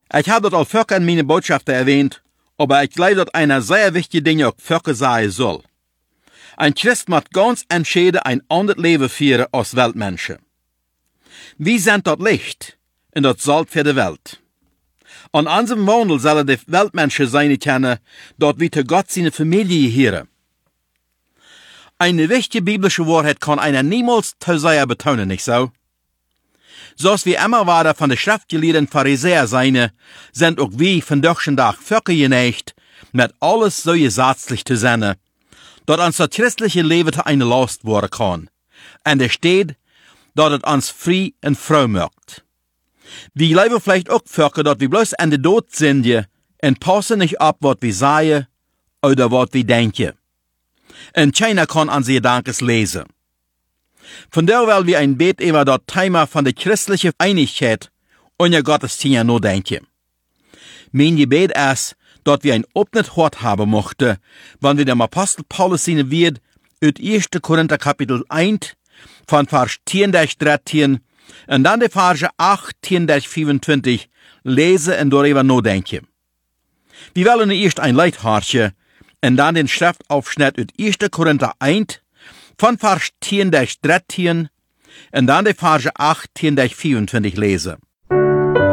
Ich habe das al Völker in meine Botschaften erwähnt, aber ich glaube, dass eine sehr wichtige Dinge auch Völker sein soll. Ein Christ muss ganz entschieden ein anderes Leben führen als Weltmenschen. Wir sind das Licht und das Salz für die Welt. An unserem Wandel sollen die Weltmenschen sein kennen, dort wir zu Gott seine Familie gehören. Eine wichtige biblische Wahrheit kann einer niemals zu sehr betonen, nicht so? So als wir immer weiter von der schriftgelehrten Pharisäer sein, sind auch wir von deutschen Tag Völker geneigt, mit alles so gesetzlich zu sein, dass uns das christliche Leben zu einer Last werden kann. Und es steht, dass es uns frei und froh macht. Wir leben vielleicht auch Völker, dass wir bloß an der Tod sind und passen nicht ab, was wir sagen oder was wir denken. Und keiner kann unsere Gedanken lesen. Von daher will wir ein Bett über das Thema von der christlichen Einigkeit und der Gottesdienst nur denken. Mein Gebet ist, dass wir ein offenes Hort haben möchten, wenn wir dem Apostel Paulus sehen wird, aus 1. Korinther Kapitel 1, von Vers 10 durch 13, und dann die Verse 18 durch 25 lesen und darüber nachdenken. Wir wollen erst ein Lied hören, und dann den Schriftaufschnitt aus 1. Korinther 1, von Vers 10 durch 13, und dann die Verse 18 durch 24 lesen.